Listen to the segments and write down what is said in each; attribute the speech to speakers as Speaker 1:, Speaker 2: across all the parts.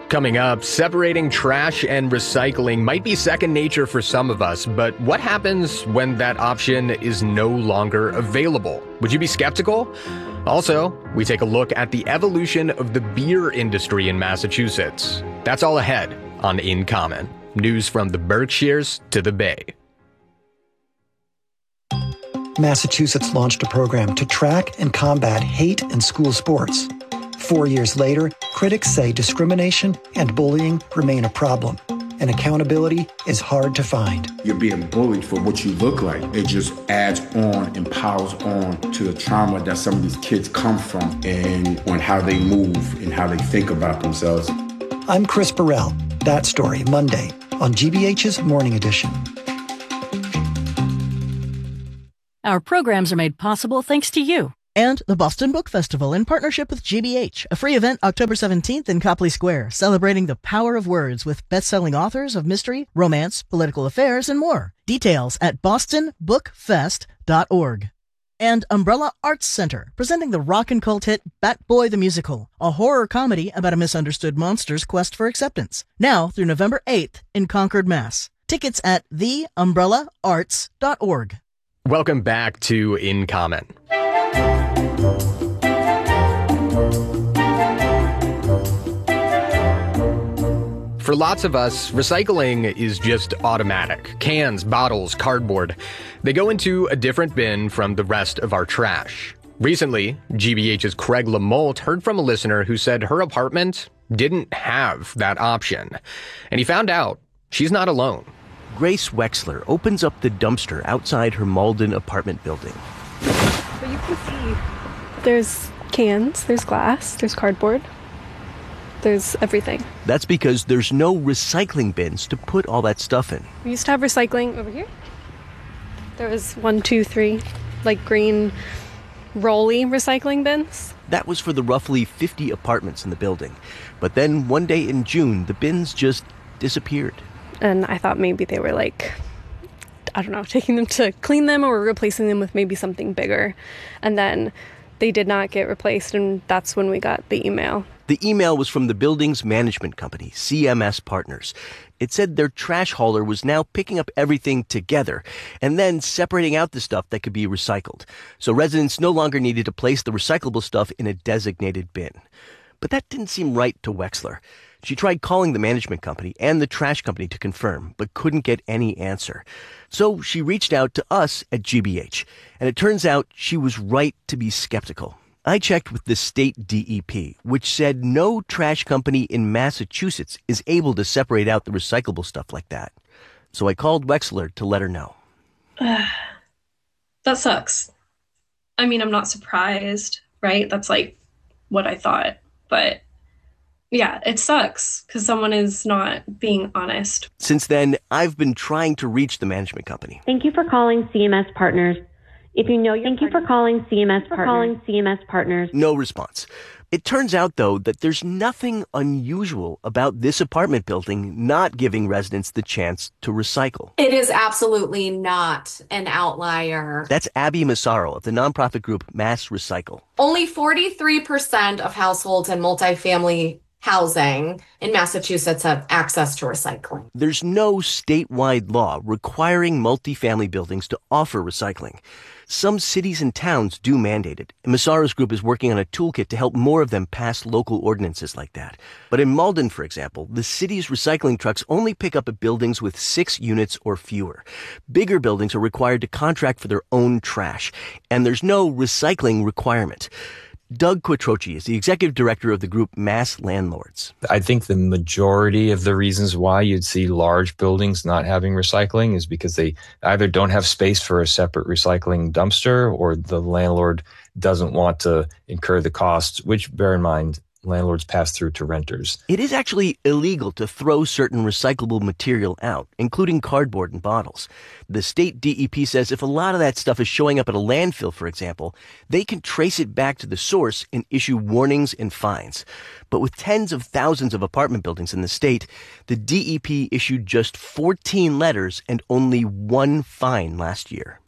Speaker 1: Coming up, separating trash and recycling might be second nature for some of us, but what happens when that option is no longer available? Would you be skeptical? Also, we take a look at the evolution of the beer industry in Massachusetts. That's all ahead on In Common. News from the Berkshires to the Bay.
Speaker 2: Massachusetts launched a program to track and combat hate in school sports. 4 years later, critics say discrimination and bullying remain a problem, and accountability is hard to find.
Speaker 3: You're being bullied for what you look like. It just adds on and piles on to the trauma that some of these kids come from and on how they move and how they think about themselves.
Speaker 2: I'm Chris Burrell. That Story, Monday, on GBH's Morning Edition.
Speaker 4: Our programs are made possible thanks to you.
Speaker 5: And the Boston Book Festival in partnership with GBH, a free event October 17th in Copley Square, celebrating the power of words with best-selling authors of mystery, romance, political affairs, and more. Details at bostonbookfest.org. And Umbrella Arts Center, presenting the rock and cult hit Bat Boy the Musical, a horror comedy about a misunderstood monster's quest for acceptance. Now through November 8th in Concord, Mass. Tickets at theumbrellaarts.org.
Speaker 1: Welcome back to In Common. For lots of us, recycling is just automatic. Cans, bottles, cardboard. They go into a different bin from the rest of our trash. Recently, GBH's Craig Lamolt heard from a listener who said her apartment didn't have that option. And he found out she's not alone.
Speaker 6: Grace Wexler opens up the dumpster outside her Malden apartment building.
Speaker 7: But you can see there's cans, there's glass, there's cardboard, there's everything.
Speaker 6: That's because there's no recycling bins to put all that stuff in.
Speaker 7: We used to have recycling over here. There was 1, 2, 3, like green rolly recycling bins.
Speaker 6: That was for the roughly 50 apartments in the building. But then one day in June, the bins just disappeared.
Speaker 7: And I thought maybe they were like, I don't know, taking them to clean them or replacing them with maybe something bigger. And then they did not get replaced, and that's when we got the email.
Speaker 6: The email was from the building's management company, CMS Partners. It said their trash hauler was now picking up everything together and then separating out the stuff that could be recycled. So residents no longer needed to place the recyclable stuff in a designated bin. But that didn't seem right to Wexler. She tried calling the management company and the trash company to confirm, but couldn't get any answer. So she reached out to us at GBH, and it turns out she was right to be skeptical. I checked with the state DEP, which said no trash company in Massachusetts is able to separate out the recyclable stuff like that. So I called Wexler to let her know.
Speaker 8: That sucks. I mean, I'm not surprised, right? That's like what I thought, but yeah, it sucks because someone is not being honest.
Speaker 6: Since then, I've been trying to reach the management company.
Speaker 9: Thank you for calling CMS Partners. If you know Thank you for calling CMS Partners.
Speaker 6: No response. It turns out, though, that there's nothing unusual about this apartment building not giving residents the chance to recycle.
Speaker 10: It is absolutely not an outlier.
Speaker 6: That's Abby Massaro of the nonprofit group Mass Recycle.
Speaker 10: Only 43% of households in multifamily housing in Massachusetts have access to recycling.
Speaker 6: There's no statewide law requiring multifamily buildings to offer recycling. Some cities and towns do mandate it, and Massaro's group is working on a toolkit to help more of them pass local ordinances like that. But in Malden, for example, the city's recycling trucks only pick up at buildings with 6 units or fewer. Bigger buildings are required to contract for their own trash, and there's no recycling requirement. Doug Quattrochi is the executive director of the group Mass Landlords.
Speaker 11: I think the majority of the reasons why you'd see large buildings not having recycling is because they either don't have space for a separate recycling dumpster, or the landlord doesn't want to incur the costs, which, bear in mind, landlords pass through to renters.
Speaker 6: It is actually illegal to throw certain recyclable material out, including cardboard and bottles. The state DEP says if a lot of that stuff is showing up at a landfill, for example, they can trace it back to the source and issue warnings and fines. But with tens of thousands of apartment buildings in the state, the DEP issued just 14 letters and only 1 fine last year.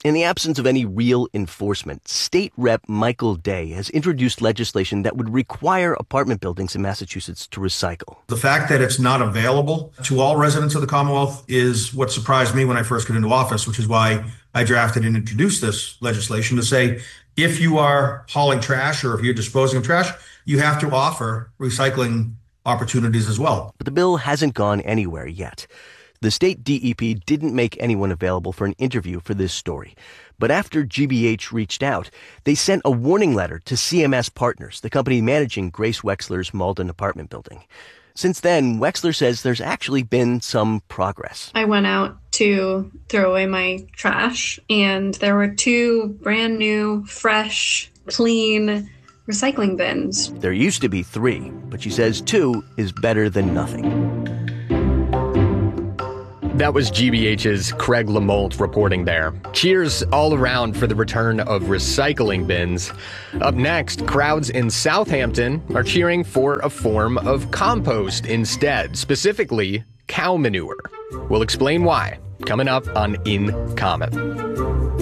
Speaker 6: In the absence of any real enforcement, State Rep Michael Day has introduced legislation that would require apartment buildings in Massachusetts to recycle.
Speaker 12: The fact that it's not available to all residents of the Commonwealth is what surprised me when I first got into office, which is why I drafted and introduced this legislation to say, if you are hauling trash or if you're disposing of trash, you have to offer recycling opportunities as well.
Speaker 6: But the bill hasn't gone anywhere yet. The state DEP didn't make anyone available for an interview for this story. But after GBH reached out, they sent a warning letter to CMS Partners, the company managing Grace Wexler's Malden apartment building. Since then, Wexler says there's actually been some progress.
Speaker 8: I went out to throw away my trash, and there were 2 brand new, fresh, clean recycling bins.
Speaker 6: There used to be 3, but she says 2 is better than nothing.
Speaker 1: That was GBH's Craig Lamolt reporting there. Cheers all around for the return of recycling bins. Up next, crowds in Southampton are cheering for a form of compost instead, specifically cow manure. We'll explain why, coming up on In Common.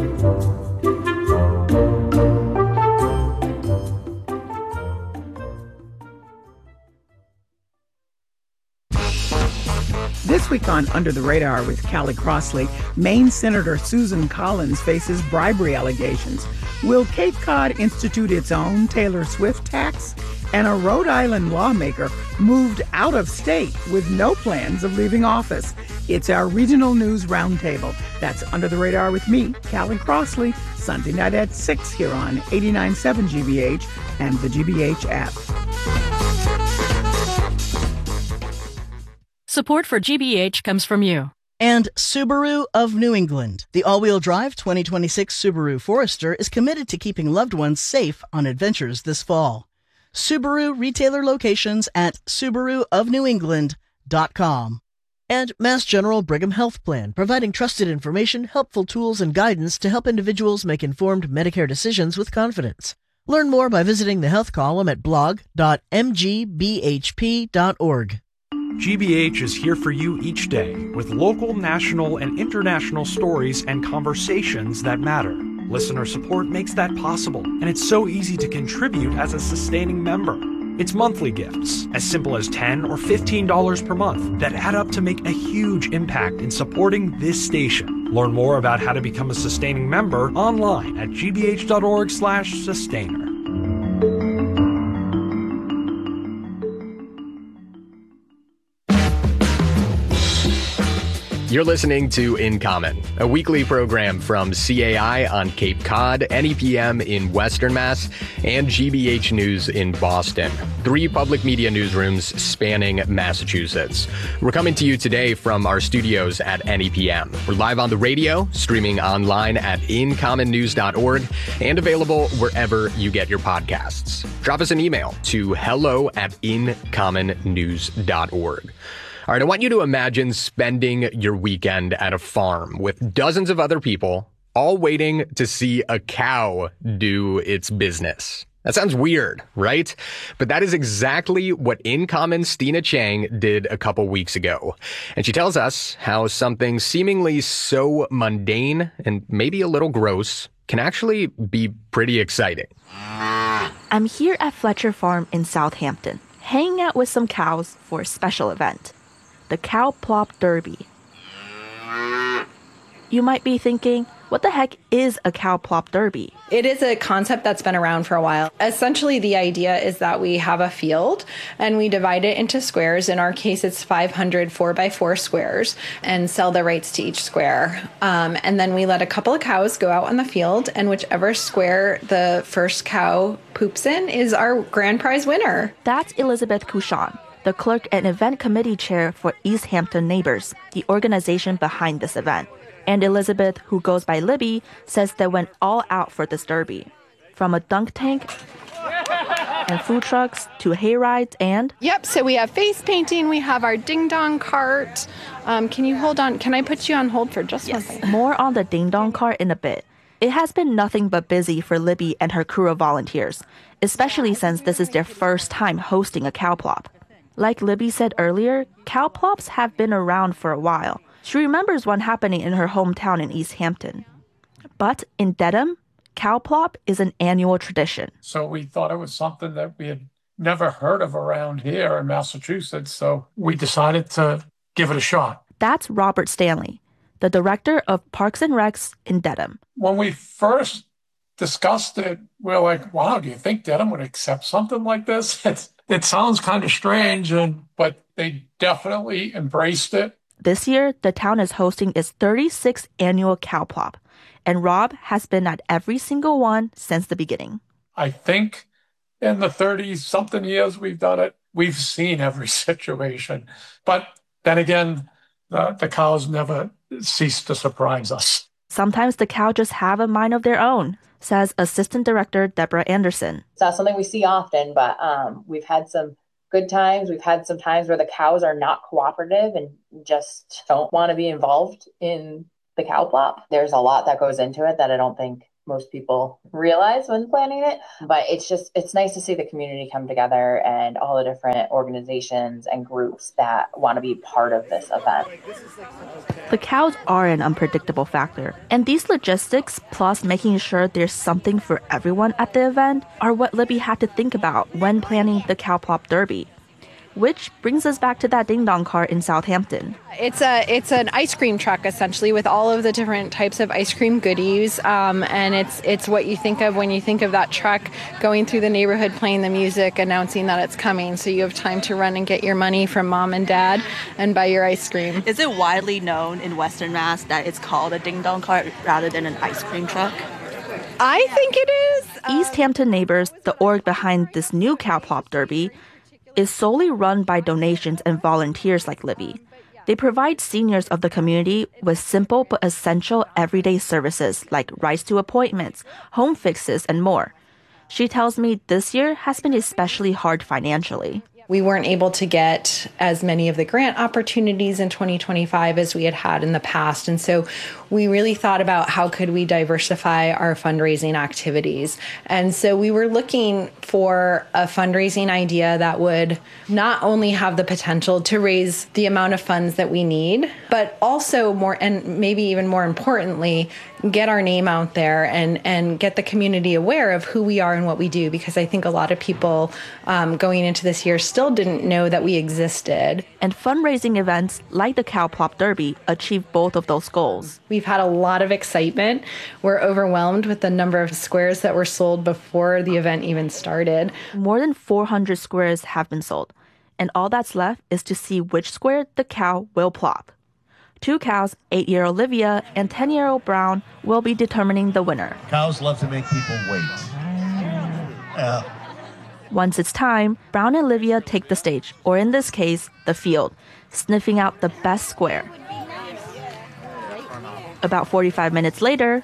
Speaker 13: This week on Under the Radar with Callie Crossley, Maine Senator Susan Collins faces bribery allegations. Will Cape Cod institute its own Taylor Swift tax? And a Rhode Island lawmaker moved out of state with no plans of leaving office. It's our regional news roundtable. That's Under the Radar with me, Callie Crossley, Sunday night at 6 here on 89.7 GBH and the GBH app.
Speaker 4: Support for GBH comes from you.
Speaker 5: And Subaru of New England. The all-wheel drive 2026 Subaru Forester is committed to keeping loved ones safe on adventures this fall. Subaru retailer locations at SubaruofNewEngland.com. And Mass General Brigham Health Plan, providing trusted information, helpful tools, and guidance to help individuals make informed Medicare decisions with confidence. Learn more by visiting the health column at blog.mgbhp.org.
Speaker 14: GBH is here for you each day with local, national, and international stories and conversations that matter. Listener support makes that possible, and it's so easy to contribute as a sustaining member. It's monthly gifts, as simple as $10 or $15 per month, that add up to make a huge impact in supporting this station. Learn more about how to become a sustaining member online at gbh.org/sustainer.
Speaker 1: You're listening to In Common, a weekly program from CAI on Cape Cod, NEPM in Western Mass, and GBH News in Boston. 3 public media newsrooms spanning Massachusetts. We're coming to you today from our studios at NEPM. We're live on the radio, streaming online at incommonnews.org, and available wherever you get your podcasts. Drop us an email to hello@incommonnews.org. All right, I want you to imagine spending your weekend at a farm with dozens of other people, all waiting to see a cow do its business. That sounds weird, right? But that is exactly what In Common's Stina Chang did a couple weeks ago. And she tells us how something seemingly so mundane and maybe a little gross can actually be pretty exciting.
Speaker 15: I'm here at Fletcher Farm in Southampton, hanging out with some cows for a special event. The Cow Plop Derby. You might be thinking, what the heck is a Cow Plop Derby?
Speaker 16: It is a concept that's been around for a while. Essentially, the idea is that we have a field and we divide it into squares. In our case, it's 500 4x4 squares and sell the rights to each square. And then we let a couple of cows go out on the field, and whichever square the first cow poops in is our grand prize winner.
Speaker 15: That's Elizabeth Couchon, the clerk and event committee chair for East Hampton Neighbors, the organization behind this event. And Elizabeth, who goes by Libby, says they went all out for this derby. From a dunk tank and food trucks to hay rides and...
Speaker 17: Yep, so we have face painting, we have our ding-dong cart. Can you hold on? Can I put you on hold for just one second?
Speaker 15: More on the ding-dong cart in a bit. It has been nothing but busy for Libby and her crew of volunteers, especially since this is their first time hosting a cow plop. Like Libby said earlier, cow plops have been around for a while. She remembers one happening in her hometown in East Hampton. But in Dedham, cow plop is an annual tradition.
Speaker 18: So we thought it was something that we had never heard of around here in Massachusetts. So we decided to give it a shot.
Speaker 15: That's Robert Stanley, the director of Parks and Recs in Dedham.
Speaker 18: When we first discussed it, we were like, wow, do you think Dedham would accept something like this? It sounds kind of strange, but they definitely embraced it.
Speaker 15: This year, the town is hosting its 36th annual cow plop, and Rob has been at every single one since the beginning.
Speaker 18: I think in the 30-something years we've done it, we've seen every situation. But then again, the cows never cease to surprise us.
Speaker 15: Sometimes the cow just have a mind of their own, says Assistant Director Deborah Anderson.
Speaker 19: It's not something we see often, but we've had some good times. We've had some times where the cows are not cooperative and just don't want to be involved in the cow plop. There's a lot that goes into it that I don't think most people realize when planning it, but it's nice to see the community come together and all the different organizations and groups that want to be part of this event.
Speaker 15: The cows are an unpredictable factor, and these logistics, plus making sure there's something for everyone at the event, are what Libby had to think about when planning the Cow Plop Derby. Which brings us back to that ding-dong cart in Southampton.
Speaker 16: It's an ice cream truck, essentially, with all of the different types of ice cream goodies. And it's what you think of when you think of that truck going through the neighborhood, playing the music, announcing that it's coming. So you have time to run and get your money from mom and dad and buy your ice cream.
Speaker 15: Is it widely known in Western Mass that it's called a ding-dong cart rather than an ice cream truck?
Speaker 16: I think it is.
Speaker 15: East Hampton Neighbors, the org behind this new Cow Plop Derby, is solely run by donations and volunteers like Libby. They provide seniors of the community with simple but essential everyday services like rides to appointments, home fixes, and more. She tells me this year has been especially hard financially.
Speaker 16: We weren't able to get as many of the grant opportunities in 2025 as we had in the past. And so we really thought about how could we diversify our fundraising activities. And so we were looking for a fundraising idea that would not only have the potential to raise the amount of funds that we need, but also more, and maybe even more importantly, get our name out there and get the community aware of who we are and what we do, because I think a lot of people going into this year still didn't know that we existed.
Speaker 15: And fundraising events like the Cow Plop Derby achieve both of those goals.
Speaker 16: We've had a lot of excitement. We're overwhelmed with the number of squares that were sold before the event even started.
Speaker 15: More than 400 squares have been sold, and all that's left is to see which square the cow will plop. 2 cows, 8-year-old Olivia and 10-year-old Brown, will be determining the winner.
Speaker 20: Cows love to make people wait.
Speaker 15: Once it's time, Brown and Olivia take the stage, or in this case, the field, sniffing out the best square. About 45 minutes later,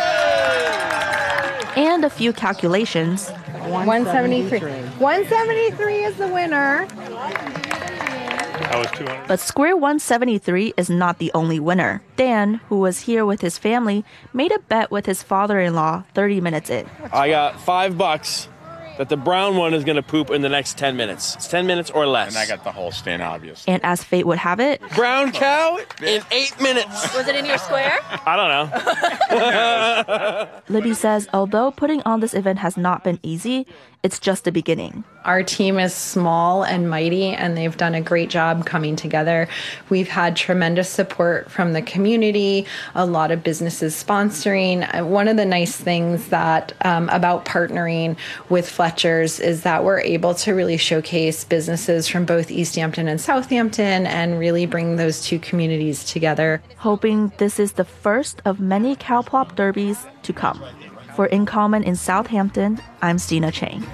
Speaker 15: and a few calculations.
Speaker 16: 173. 173 is the winner.
Speaker 18: That was 200.
Speaker 15: But Square 173 is not the only winner. Dan, who was here with his family, made a bet with his father-in-law 30 minutes in.
Speaker 21: I got $5 that the brown one is going to poop in the next 10 minutes. It's 10 minutes or less.
Speaker 22: And I got the whole stand, obvious.
Speaker 15: And as fate would have it,
Speaker 21: brown cow in 8 minutes.
Speaker 15: Was it in your square?
Speaker 21: I don't know.
Speaker 15: Libby says although putting on this event has not been easy, it's just the beginning.
Speaker 16: Our team is small and mighty, and they've done a great job coming together. We've had tremendous support from the community, a lot of businesses sponsoring. One of the nice things that about partnering with Fletcher's is that we're able to really showcase businesses from both East Hampton and Southampton and really bring those two communities together.
Speaker 15: Hoping this is the first of many Cow Plop derbies to come. For In Common in Southampton, I'm Stina Chang.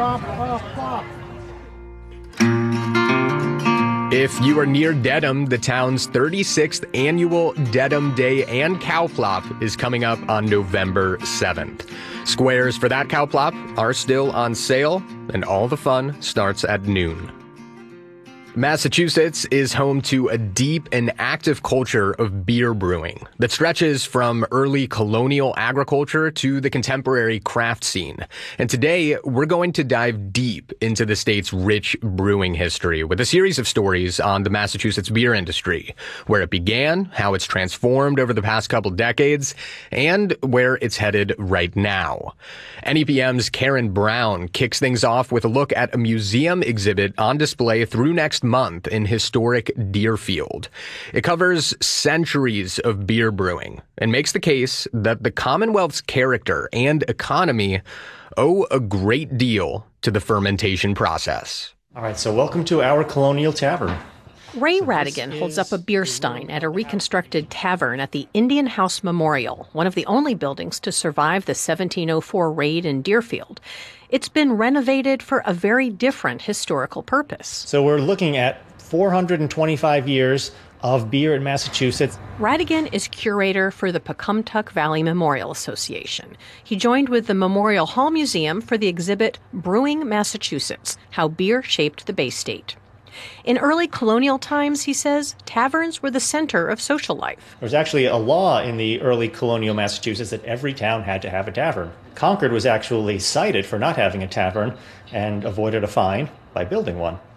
Speaker 1: If you are near Dedham, the town's 36th annual Dedham Day and Cow Plop is coming up on November 7th. Squares for that Cow Plop are still on sale, and all the fun starts at noon. Massachusetts is home to a deep and active culture of beer brewing that stretches from early colonial agriculture to the contemporary craft scene. And today, we're going to dive deep into the state's rich brewing history with a series of stories on the Massachusetts beer industry, where it began, how it's transformed over the past couple decades, and where it's headed right now. NEPM's Karen Brown kicks things off with a look at a museum exhibit on display through next month in historic Deerfield. It covers centuries of beer brewing and makes the case that the Commonwealth's character and economy owe a great deal to the fermentation process.
Speaker 3: All right, so welcome to our Colonial Tavern.
Speaker 22: Ray Radigan holds up a beer stein at a reconstructed tavern at the Indian House Memorial, one of the only buildings to survive the 1704 raid in Deerfield. It's been renovated for a very different historical purpose.
Speaker 3: So we're looking at 425 years of beer in Massachusetts.
Speaker 22: Radigan is curator for the Pecumtuck Valley Memorial Association. He joined with the Memorial Hall Museum for the exhibit Brewing Massachusetts, How Beer Shaped the Bay State. In early colonial times, he says, taverns were the center of social life.
Speaker 3: There was actually a law in the early colonial Massachusetts that every town had to have a tavern. Concord was actually cited for not having a tavern and avoided a fine by building one.